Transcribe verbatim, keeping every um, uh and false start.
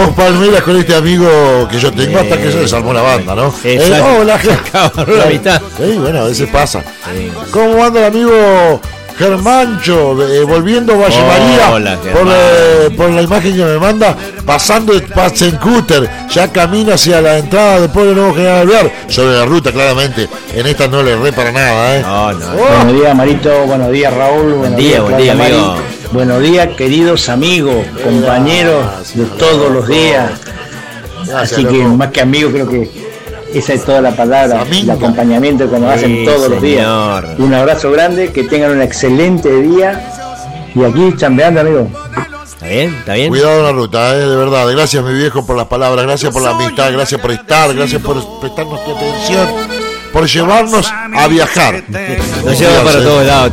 dos palmeras con este amigo que yo tengo, eh, hasta que se desarmó la banda, ¿no? Eh, hola, la mitad. Sí, bueno, a veces pasa. Sí. ¿Cómo anda el amigo Germancho? Eh, volviendo a Valle María, hola, por, eh, por la imagen que me manda, pasando el Pasencúter, ya camina hacia la entrada del pueblo nuevo General Alvear, sobre la ruta, claramente. En esta no le erré para nada, ¿eh? No, no. Oh. Buenos días, Marito. Buenos días, Raúl. Buen día, buen día, amigo. Buenos días, queridos amigos, compañeros de todos los días. Gracias, Así loco. que más que amigos, creo que esa es toda la palabra, Amiga. el acompañamiento que nos Sí, hacen todos señor. los días. Un abrazo grande, que tengan un excelente día. Y aquí chambeando, amigo. ¿Está bien? ¿Está bien? Cuidado en la ruta, eh, de verdad. Gracias, mi viejo, por las palabras. Gracias por la amistad. Gracias por estar. Gracias por prestarnos tu atención. Por llevarnos a viajar. Nos lleva para todos lados.